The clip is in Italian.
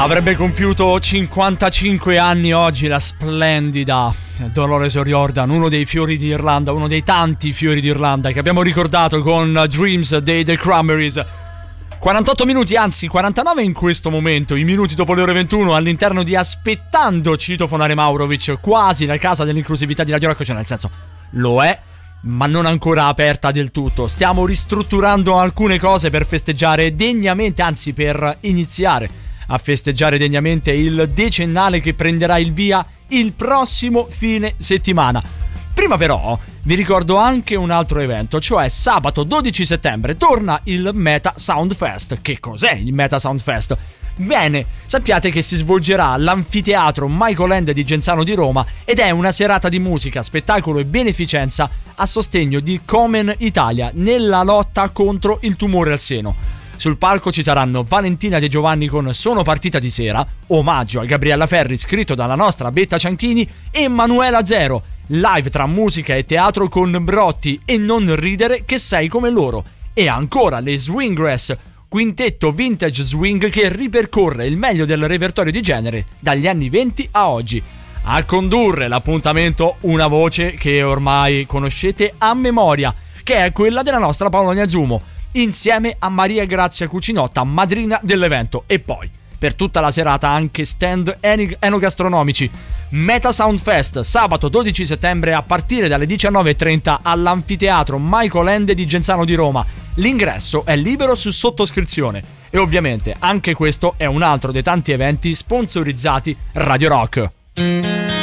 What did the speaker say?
Avrebbe compiuto 55 anni oggi la splendida Dolores O'Riordan, uno dei fiori d'Irlanda, uno dei tanti fiori d'Irlanda che abbiamo ricordato con Dreams dei The Cranberries. 48 minuti, anzi 49 in questo momento, i minuti dopo le ore 21, all'interno di Aspettando Citofonare Maurovic, quasi la casa dell'inclusività di Radio Rock, cioè nel senso lo è, ma non ancora aperta del tutto. Stiamo ristrutturando alcune cose per festeggiare degnamente, anzi per iniziare a festeggiare degnamente il decennale che prenderà il via il prossimo fine settimana. Prima però vi ricordo anche un altro evento, cioè sabato 12 settembre torna il Meta Sound Fest. Che cos'è il Meta Sound Fest? Bene, sappiate che si svolgerà all'anfiteatro Michael Ende di Genzano di Roma ed è una serata di musica, spettacolo e beneficenza a sostegno di Komen Italia nella lotta contro il tumore al seno. Sul palco ci saranno Valentina De Giovanni con Sono partita di sera, omaggio a Gabriella Ferri scritto dalla nostra Betta Cianchini, e Manuela Zero, live tra musica e teatro con Brotti e Non ridere che sei come loro. E ancora le Swinggrass, quintetto vintage swing che ripercorre il meglio del repertorio di genere dagli anni 20 a oggi. A condurre l'appuntamento una voce che ormai conoscete a memoria, che è quella della nostra Paolonia Zumo, insieme a Maria Grazia Cucinotta, madrina dell'evento. E poi, per tutta la serata, anche stand enogastronomici. Meta Sound Fest, sabato 12 settembre a partire dalle 19.30 all'anfiteatro Michael Ende di Genzano di Roma. L'ingresso è libero su sottoscrizione. E ovviamente anche questo è un altro dei tanti eventi sponsorizzati Radio Rock.